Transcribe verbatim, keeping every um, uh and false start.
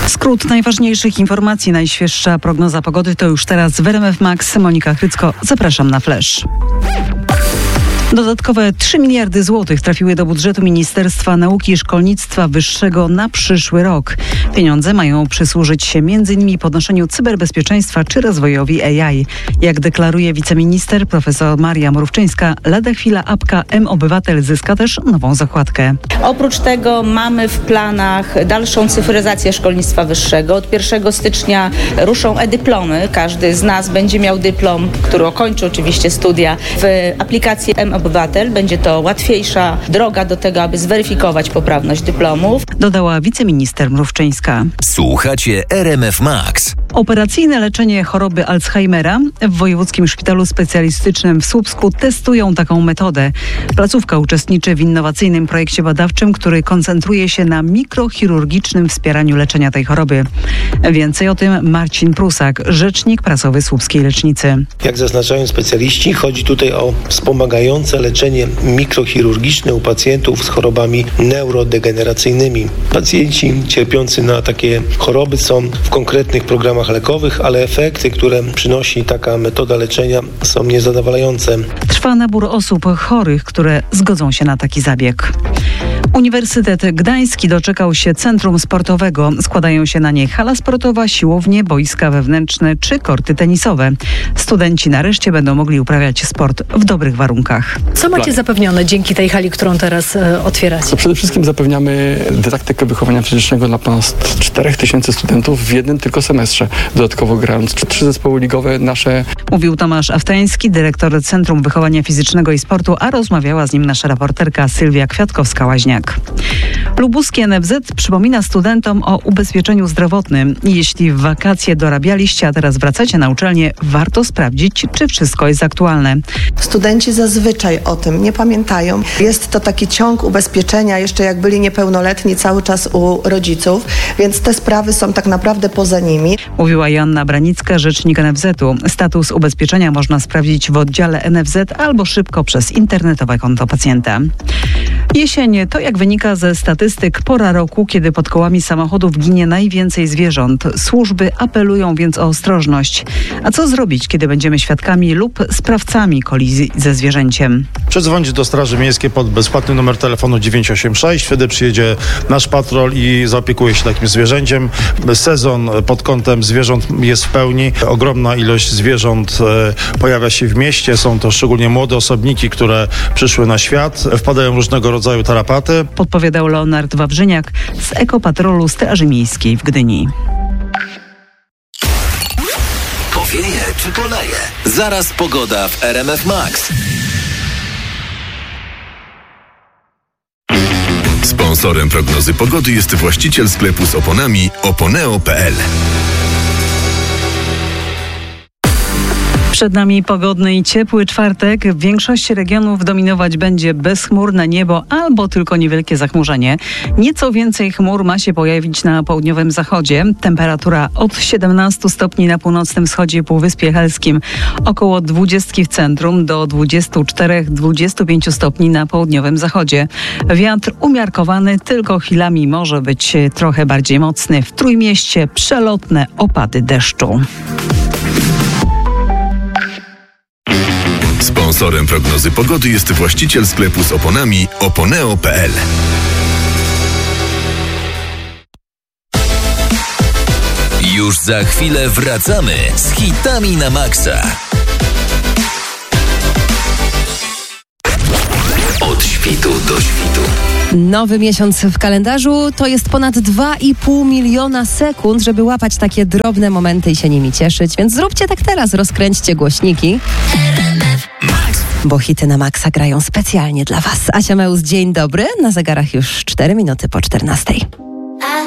Skrót najważniejszych informacji, najświeższa prognoza pogody to już teraz w R M F Max. Monika Chrycko, zapraszam na Flash. Dodatkowe trzy miliardy złotych trafiły do budżetu Ministerstwa Nauki i Szkolnictwa Wyższego na przyszły rok. Pieniądze mają przysłużyć się między innymi podnoszeniu cyberbezpieczeństwa czy rozwojowi A I. Jak deklaruje wiceminister profesor Maria Mrówczyńska, lada chwila apka M-Obywatel zyska też nową zakładkę. Oprócz tego mamy w planach dalszą cyfryzację szkolnictwa wyższego. Od pierwszego stycznia ruszą e-dyplomy. Każdy z nas będzie miał dyplom, który ukończy oczywiście studia w aplikacji M-Obywatel. Będzie to łatwiejsza droga do tego, aby zweryfikować poprawność dyplomów. Dodała wiceminister Mrówczyńska. Słuchacie R M F Max. Operacyjne leczenie choroby Alzheimera w Wojewódzkim Szpitalu Specjalistycznym w Słupsku testują taką metodę. Placówka uczestniczy w innowacyjnym projekcie badawczym, który koncentruje się na mikrochirurgicznym wspieraniu leczenia tej choroby. Więcej o tym Marcin Prusak, rzecznik prasowy słupskiej lecznicy. Jak zaznaczają specjaliści, chodzi tutaj o wspomagające leczenie mikrochirurgiczne u pacjentów z chorobami neurodegeneracyjnymi. Pacjenci cierpiący na takie choroby są w konkretnych programach lekowych, ale efekty, które przynosi taka metoda leczenia, są niezadowalające. Trwa nabór osób chorych, które zgodzą się na taki zabieg. Uniwersytet Gdański doczekał się centrum sportowego. Składają się na nie hala sportowa, siłownie, boiska wewnętrzne czy korty tenisowe. Studenci nareszcie będą mogli uprawiać sport w dobrych warunkach. Co macie zapewnione dzięki tej hali, którą teraz e, otwieracie? To przede wszystkim zapewniamy dydaktykę wychowania fizycznego dla ponad cztery tysiące studentów w jednym tylko semestrze, dodatkowo grając trzy zespoły ligowe nasze. Mówił Tomasz Aftański, dyrektor Centrum Wychowania Fizycznego i Sportu, a rozmawiała z nim nasza reporterka Sylwia Kwiatkowska-Łaźniak. Lubuskie N F Z przypomina studentom o ubezpieczeniu zdrowotnym. Jeśli w wakacje dorabialiście, a teraz wracacie na uczelnię, warto sprawdzić, czy wszystko jest aktualne. Studenci zazwyczaj o tym nie pamiętają. Jest to taki ciąg ubezpieczenia, jeszcze jak byli niepełnoletni, cały czas u rodziców, więc te sprawy są tak naprawdę poza nimi. Mówiła Joanna Branicka, rzecznik N F Z-u. Status ubezpieczenia można sprawdzić w oddziale N F Z albo szybko przez internetowe konto pacjenta. Jesień to, jak wynika ze statystyk, pora roku, kiedy pod kołami samochodów ginie najwięcej zwierząt. Służby apelują więc o ostrożność. A co zrobić, kiedy będziemy świadkami lub sprawcami kolizji ze zwierzęciem? Przedzwonić do Straży Miejskiej pod bezpłatny numer telefonu dziewięć osiem sześć. Wtedy przyjedzie nasz patrol i zaopiekuje się takim zwierzęciem. Sezon pod kątem zwierząt jest w pełni. Ogromna ilość zwierząt pojawia się w mieście. Są to szczególnie młode osobniki, które przyszły na świat. Wpadają różnego rodzaju tarapaty. Podpowiadał Leonard Wawrzyniak z Ekopatrolu Straży Miejskiej w Gdyni. Powieje czy poleje? Zaraz pogoda w R M F Max. Sponsorem prognozy pogody jest właściciel sklepu z oponami oponeo kropka p l. Przed nami pogodny i ciepły czwartek. W większości regionów dominować będzie bezchmurne niebo albo tylko niewielkie zachmurzenie. Nieco więcej chmur ma się pojawić na południowym zachodzie. Temperatura od siedemnastu stopni na północnym wschodzie i Półwyspie Helskim, około dwudziestu w centrum do dwudziestu czterech do dwudziestu pięciu stopni na południowym zachodzie. Wiatr umiarkowany, tylko chwilami może być trochę bardziej mocny. W Trójmieście przelotne opady deszczu. Sponsorem prognozy pogody jest właściciel sklepu z oponami oponeo kropka p l. Już za chwilę wracamy z hitami na maksa. Od świtu do świtu. Nowy miesiąc w kalendarzu to jest ponad dwa i pół miliona sekund, żeby łapać takie drobne momenty i się nimi cieszyć. Więc zróbcie tak teraz, rozkręćcie głośniki. Bo hity na maksa grają specjalnie dla Was. Asia Meus, dzień dobry. Na zegarach już cztery minuty po czternastej.